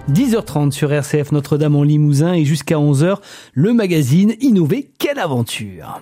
10h30 sur RCF Notre-Dame en Limousin et jusqu'à 11h, le magazine Innover, quelle aventure!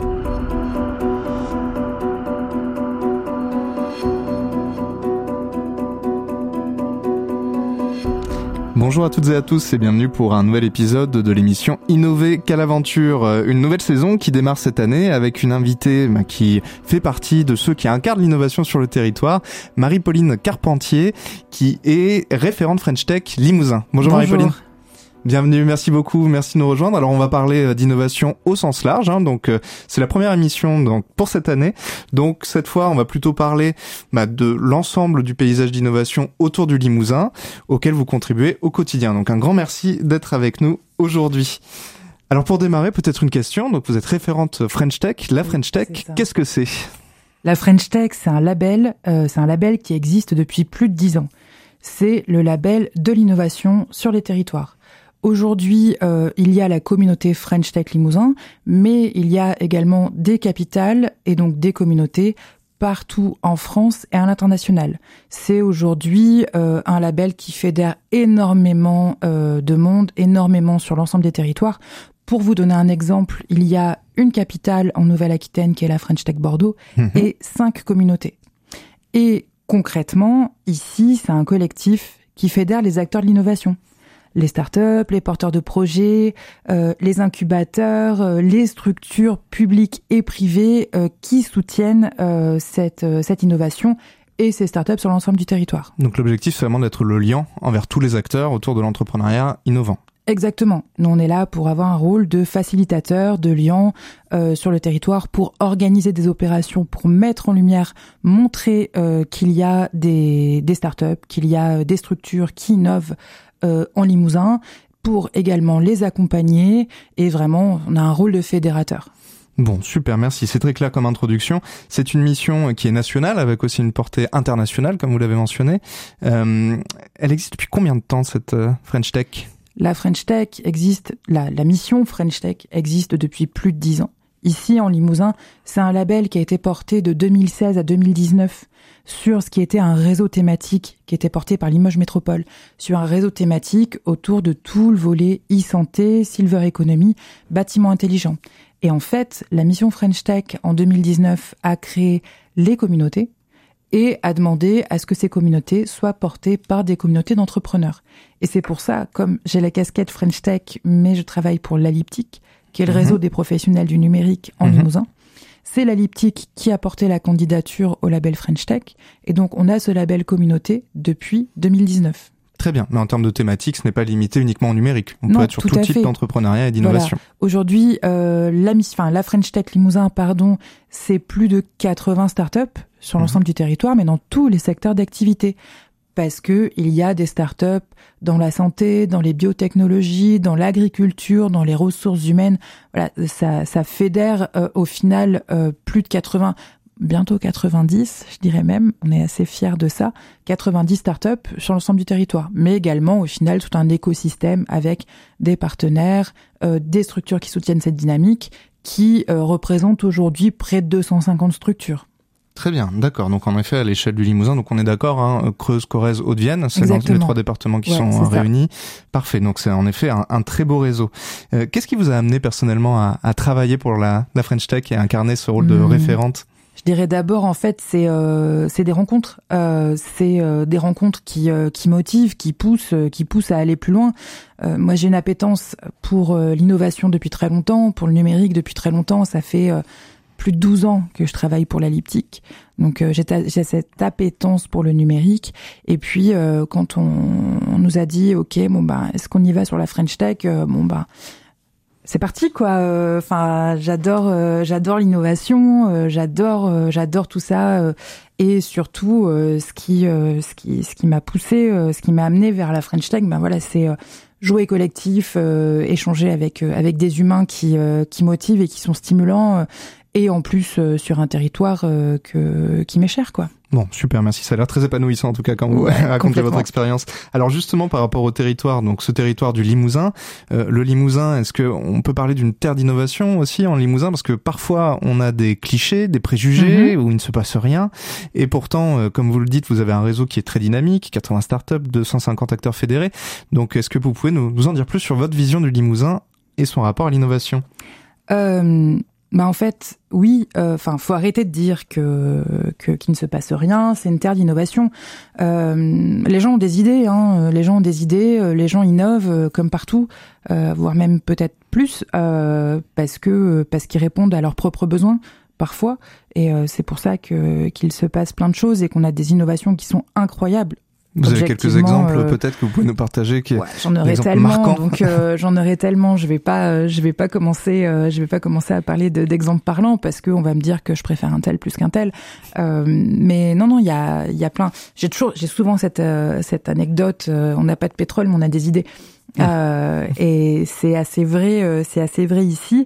Bonjour à toutes et à tous et bienvenue pour un nouvel épisode de l'émission Innover, quelle aventure. Une nouvelle saison qui démarre cette année avec une invitée qui fait partie de ceux qui incarnent l'innovation sur le territoire, Marie-Pauline Carpentier, qui est référente French Tech Limousin. Bonjour. Marie-Pauline. Bienvenue, merci beaucoup, merci de nous rejoindre. Alors on va parler d'innovation au sens large, donc c'est la première émission donc pour cette année. Donc cette fois on va plutôt parler de l'ensemble du paysage d'innovation autour du Limousin, auquel vous contribuez au quotidien. Donc un grand merci d'être avec nous aujourd'hui. Alors pour démarrer, peut-être une question. Donc vous êtes référente French Tech. La French Tech, qu'est-ce que c'est ? La French Tech, c'est un label qui existe depuis plus de 10 ans. C'est le label de l'innovation sur les territoires. Aujourd'hui, il y a la communauté French Tech Limousin, mais il y a également des capitales et donc des communautés partout en France et à l'international. C'est aujourd'hui un label qui fédère énormément de monde, énormément sur l'ensemble des territoires. Pour vous donner un exemple, il y a une capitale en Nouvelle-Aquitaine qui est la French Tech Bordeaux et 5 communautés. Et concrètement, ici, c'est un collectif qui fédère les acteurs de l'innovation. Les startups, les porteurs de projets, les incubateurs, les structures publiques et privées qui soutiennent cette innovation et ces startups sur l'ensemble du territoire. Donc l'objectif, c'est vraiment d'être le lien envers tous les acteurs autour de l'entrepreneuriat innovant. Exactement. Nous, on est là pour avoir un rôle de facilitateur, de lien sur le territoire, pour organiser des opérations, pour mettre en lumière, montrer qu'il y a des startups, qu'il y a des structures qui innovent en Limousin, pour également les accompagner, et vraiment, on a un rôle de fédérateur. Bon, super, merci. C'est très clair comme introduction. C'est une mission qui est nationale, avec aussi une portée internationale, comme vous l'avez mentionné. Elle existe depuis combien de temps, cette French Tech ? La French Tech existe, la mission French Tech existe depuis plus de 10 ans. Ici, en Limousin, c'est un label qui a été porté de 2016 à 2019 sur ce qui était un réseau thématique qui était porté par Limoges Métropole, sur un réseau thématique autour de tout le volet e-santé, silver economy, bâtiments intelligents. Et en fait, la mission French Tech en 2019 a créé les communautés et a demandé à ce que ces communautés soient portées par des communautés d'entrepreneurs. Et c'est pour ça, comme j'ai la casquette French Tech, mais je travaille pour l'Alyptic, qui est le réseau des professionnels du numérique en Limousin. C'est l'Alyptic qui a porté la candidature au label French Tech. Et donc, on a ce label communauté depuis 2019. Très bien. Mais en termes de thématique, ce n'est pas limité uniquement au numérique. On peut être sur tout type d'entrepreneuriat et d'innovation. Voilà. Aujourd'hui, la French Tech Limousin, c'est plus de 80 startups sur l'ensemble du territoire, mais dans tous les secteurs d'activité. Parce que il y a des startups dans la santé, dans les biotechnologies, dans l'agriculture, dans les ressources humaines. Voilà, ça fédère au final plus de 80, bientôt 90, je dirais même. On est assez fiers de ça. 90 startups sur l'ensemble du territoire, mais également au final tout un écosystème avec des partenaires, des structures qui soutiennent cette dynamique, qui représentent aujourd'hui près de 250 structures. Très bien, d'accord. Donc en effet, à l'échelle du Limousin, donc on est d'accord, Creuse, Corrèze, Haute-Vienne, c'est dans les 3 départements qui sont réunis. Parfait, donc c'est en effet un très beau réseau. Qu'est-ce qui vous a amené personnellement à travailler pour la French Tech et à incarner ce rôle de référente ? Je dirais d'abord, en fait, c'est des rencontres. C'est des rencontres qui motivent, qui poussent à aller plus loin. Moi, j'ai une appétence pour l'innovation depuis très longtemps, pour le numérique depuis très longtemps. Ça fait plus de 12 ans que je travaille pour l'Alyptic. Donc, j'ai cette appétence pour le numérique. Et puis, quand on nous a dit, OK, est-ce qu'on y va sur la French Tech ? C'est parti, quoi. Enfin, j'adore l'innovation, j'adore tout ça. Et surtout, ce qui m'a poussé, ce qui m'a amené vers la French Tech, c'est jouer collectif, échanger avec des humains qui motivent et qui sont stimulants, et en plus sur un territoire qui m'est cher, quoi. Bon, super, merci. Ça a l'air très épanouissant en tout cas quand vous racontez votre expérience. Alors justement, par rapport au territoire, donc ce territoire du Limousin, le Limousin, est-ce que on peut parler d'une terre d'innovation aussi en Limousin? Parce que parfois on a des clichés, des préjugés où il ne se passe rien, et pourtant, comme vous le dites, vous avez un réseau qui est très dynamique, 80 startups, 250 acteurs fédérés. Donc est-ce que vous pouvez nous en dire plus sur votre vision du Limousin et son rapport à l'innovation? En fait, oui. Faut arrêter de dire qu'il ne se passe rien. C'est une terre d'innovation. Les gens ont des idées, Les gens ont des idées. Les gens innovent comme partout, voire même peut-être plus, parce qu'ils répondent à leurs propres besoins parfois. Et c'est pour ça qu'il se passe plein de choses et qu'on a des innovations qui sont incroyables. Vous avez quelques exemples peut-être que vous pouvez nous partager j'en aurais tellement, donc j'en aurais tellement. Je vais pas commencer à parler d'exemples parlants parce que on va me dire que je préfère un tel plus qu'un tel. Mais non, il y a plein. J'ai souvent cette anecdote. On n'a pas de pétrole, mais on a des idées. Et c'est assez vrai ici.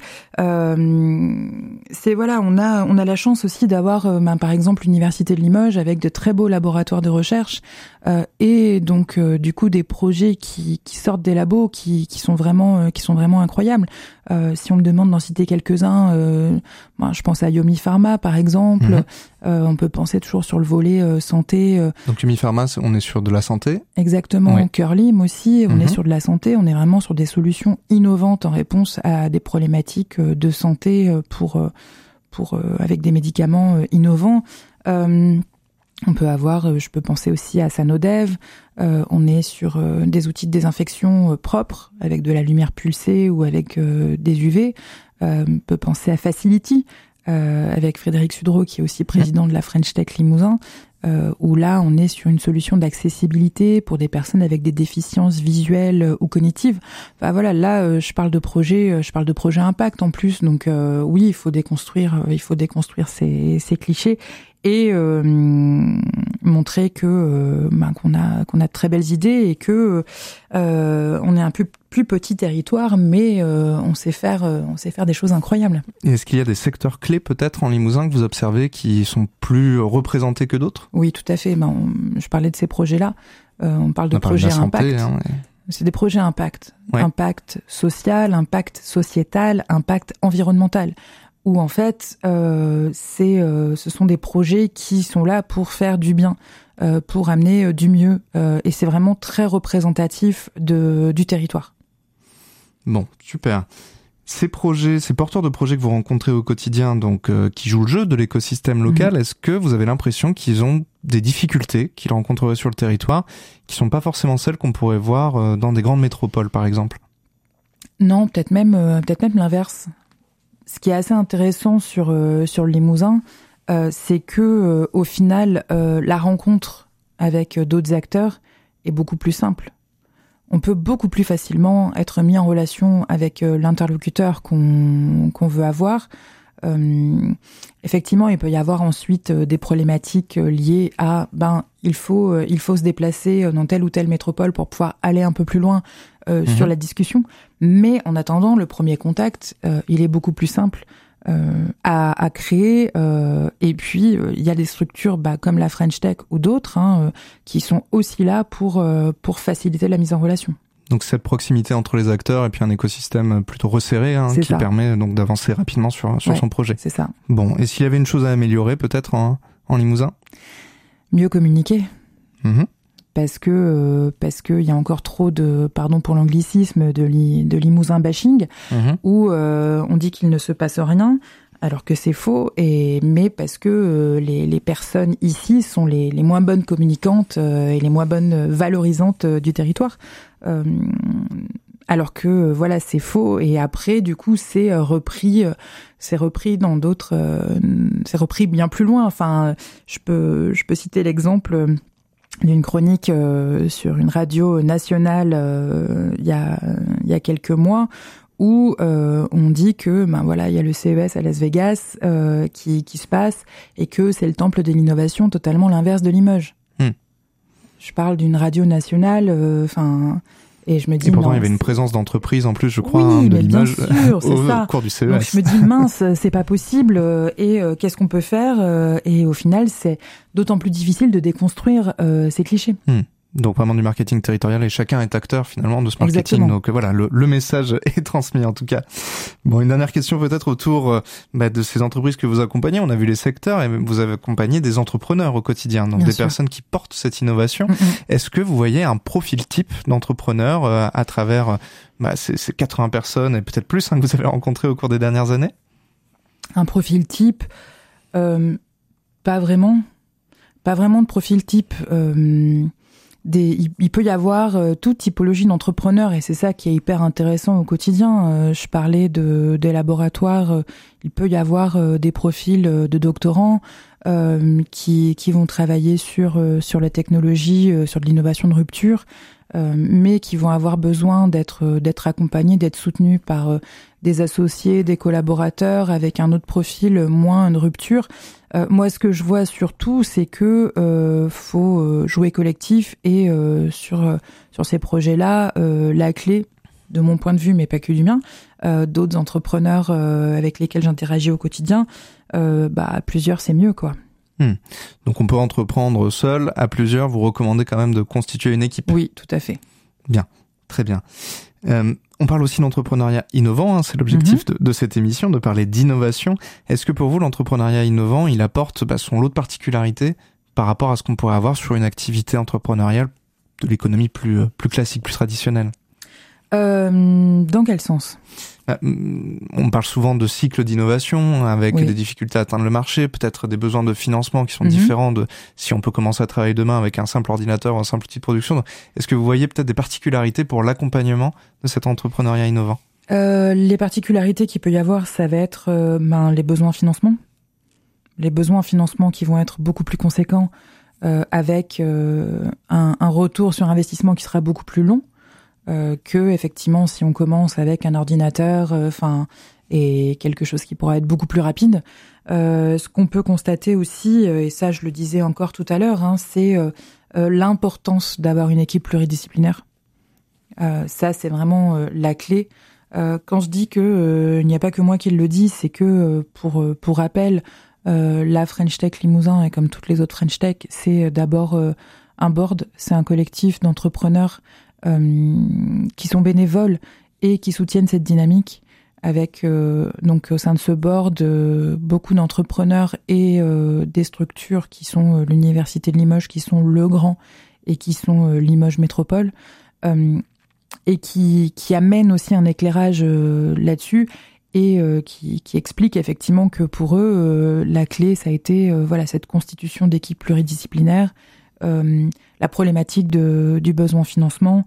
On a la chance aussi d'avoir, par exemple, l'université de Limoges avec de très beaux laboratoires de recherche, et donc du coup des projets qui sortent des labos qui sont vraiment incroyables. Si on me demande d'en citer quelques-uns, je pense à Yomi Pharma par exemple. On peut penser toujours sur le volet santé. Donc Yomi Pharma, on est sur de la santé. Exactement. Oui. Curlim aussi, on est sur de la santé. On est vraiment sur des solutions innovantes en réponse à des problématiques de santé avec des médicaments innovants. On peut avoir, je peux penser aussi à Sanodev. On est sur des outils de désinfection propres avec de la lumière pulsée ou avec des UV. On peut penser à Facility avec Frédéric Sudreau qui est aussi président de la French Tech Limousin, où là on est sur une solution d'accessibilité pour des personnes avec des déficiences visuelles ou cognitives. Enfin voilà, là je parle de projet impact en plus. Donc oui, il faut déconstruire ces clichés et montrer que qu'on a de très belles idées et que on est un peu plus petit territoire, mais on sait faire des choses incroyables. Et est-ce qu'il y a des secteurs clés peut-être en Limousin que vous observez qui sont plus représentés que d'autres? Oui, tout à fait. Je parlais de ces projets-là. On parle de projets impact. C'est des projets impact. Ouais. Impact social, impact sociétal, impact environnemental. Où en fait, ce sont des projets qui sont là pour faire du bien, pour amener du mieux, et c'est vraiment très représentatif du territoire. Bon, super. Ces porteurs de projets que vous rencontrez au quotidien, donc qui jouent le jeu de l'écosystème local, est-ce que vous avez l'impression qu'ils ont des difficultés qu'ils rencontreraient sur le territoire, qui sont pas forcément celles qu'on pourrait voir dans des grandes métropoles, par exemple? Non, peut-être même l'inverse. Ce qui est assez intéressant sur le Limousin, c'est que au final, la rencontre avec d'autres acteurs est beaucoup plus simple. On peut beaucoup plus facilement être mis en relation avec l'interlocuteur qu'on veut avoir. Effectivement, il peut y avoir ensuite des problématiques liées à il faut se déplacer dans telle ou telle métropole pour pouvoir aller un peu plus loin sur la discussion. Mais en attendant, le premier contact, il est beaucoup plus simple à créer. Et puis, il y a des structures comme la French Tech ou d'autres qui sont aussi là pour faciliter la mise en relation. Donc cette proximité entre les acteurs et puis un écosystème plutôt resserré qui permet donc d'avancer rapidement sur son projet. C'est ça. Bon, et s'il y avait une chose à améliorer peut-être en Limousin? Mieux communiquer. Parce que il y a encore trop de, pardon pour l'anglicisme, de Limousin bashing, où on dit qu'il ne se passe rien, alors que c'est faux, mais parce que les personnes ici sont les moins bonnes communicantes et les moins bonnes valorisantes du territoire. Alors que voilà, c'est faux, et après du coup c'est repris dans d'autres, c'est repris bien plus loin. Enfin, je peux citer l'exemple d'une chronique sur une radio nationale il y a quelques mois, où on dit que il y a le CES à Las Vegas qui se passe, et que c'est le temple de l'innovation, totalement l'inverse de Limoges. Je parle d'une radio nationale, Et je me dis, et pourtant, non, il y avait une présence d'entreprise en plus, je crois, oui, de mais bien l'image sûr, au cours du CES. Donc je me dis, mince, c'est pas possible, et qu'est-ce qu'on peut faire, et au final, c'est d'autant plus difficile de déconstruire ces clichés. Donc vraiment du marketing territorial, et chacun est acteur finalement de ce marketing. Exactement. Donc voilà, le message est transmis en tout cas. Bon, une dernière question peut-être autour de ces entreprises que vous accompagnez. On a vu les secteurs, et vous avez accompagné des entrepreneurs au quotidien, donc Bien des sûr. personnes qui portent cette innovation. Est-ce que vous voyez un profil type d'entrepreneur à travers ces 80 personnes et peut-être plus que vous avez rencontrés au cours des dernières années? Un profil type, pas vraiment de profil type. Il peut y avoir toute typologie d'entrepreneurs, et c'est ça qui est hyper intéressant au quotidien. Je parlais des laboratoires, il peut y avoir des profils de doctorants qui vont travailler sur la technologie, sur de l'innovation de rupture, mais qui vont avoir besoin d'être accompagnés, d'être soutenus par des associés, des collaborateurs avec un autre profil moins de rupture. Moi, ce que je vois surtout, c'est que faut jouer collectif, et sur ces projets-là, la clé, de mon point de vue, mais pas que du mien, d'autres entrepreneurs avec lesquels j'interagis au quotidien, à plusieurs, c'est mieux, quoi. Donc on peut entreprendre seul, à plusieurs, vous recommandez quand même de constituer une équipe. Oui, tout à fait. Bien, très bien. On parle aussi d'entrepreneuriat innovant, c'est l'objectif de cette émission, de parler d'innovation. Est-ce que pour vous, l'entrepreneuriat innovant, il apporte son lot de particularités par rapport à ce qu'on pourrait avoir sur une activité entrepreneuriale de l'économie plus classique, plus traditionnelle? Dans quel sens? On parle souvent de cycle d'innovation avec des difficultés à atteindre le marché, peut-être des besoins de financement qui sont différents de si on peut commencer à travailler demain avec un simple ordinateur ou un simple outil de production. Donc, est-ce que vous voyez peut-être des particularités pour l'accompagnement de cet entrepreneuriat innovant? Les particularités qu'il peut y avoir, ça va être les besoins en financement. Les besoins en financement qui vont être beaucoup plus conséquents, avec un retour sur investissement qui sera beaucoup plus long. Que effectivement si on commence avec un ordinateur et quelque chose qui pourra être beaucoup plus rapide. Ce qu'on peut constater aussi, et ça je le disais encore tout à l'heure, c'est l'importance d'avoir une équipe pluridisciplinaire. Ça c'est vraiment la clé. Quand je dis que il n'y a pas que moi qui le dis, c'est que pour rappel, la French Tech Limousin, et comme toutes les autres French Tech, c'est d'abord un board, c'est un collectif d'entrepreneurs qui sont bénévoles et qui soutiennent cette dynamique, avec donc au sein de ce board beaucoup d'entrepreneurs et des structures qui sont l'Université de Limoges, qui sont le Grand et qui sont Limoges Métropole, et qui amènent aussi un éclairage là-dessus, et qui explique effectivement que pour eux la clé ça a été cette constitution d'équipes pluridisciplinaires, la problématique du besoin en financement.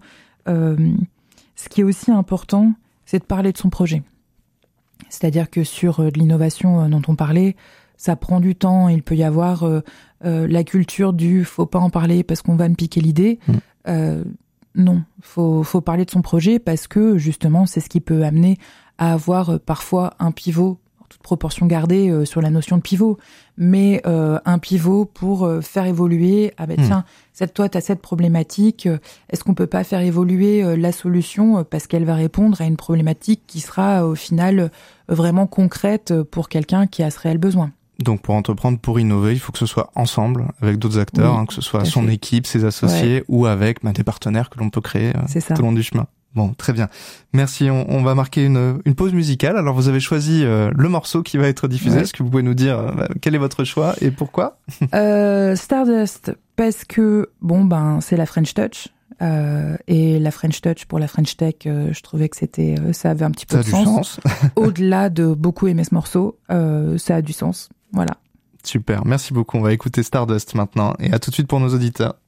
Ce qui est aussi important, c'est de parler de son projet. C'est-à-dire que sur de l'innovation dont on parlait, ça prend du temps. Il peut y avoir la culture du « faut pas en parler parce qu'on va me piquer l'idée ». Non, faut parler de son projet, parce que justement, c'est ce qui peut amener à avoir parfois un pivot, toute proportion gardée sur la notion de pivot, mais un pivot pour faire évoluer, tiens, toi t'as cette problématique, est-ce qu'on peut pas faire évoluer la solution parce qu'elle va répondre à une problématique qui sera au final vraiment concrète pour quelqu'un qui a ce réel besoin. Donc pour entreprendre, pour innover, il faut que ce soit ensemble avec d'autres acteurs, que ce soit son équipe, ses associés, ou avec des partenaires que l'on peut créer tout au long du chemin. Bon, très bien. Merci. On va marquer une pause musicale. Alors, vous avez choisi le morceau qui va être diffusé. Est-ce que vous pouvez nous dire quel est votre choix et pourquoi? Stardust, parce que c'est la French Touch. Et la French Touch pour la French Tech, je trouvais que ça avait un petit peu de sens. Au-delà de beaucoup aimer ce morceau, ça a du sens. Voilà. Super. Merci beaucoup. On va écouter Stardust maintenant, et à tout de suite pour nos auditeurs.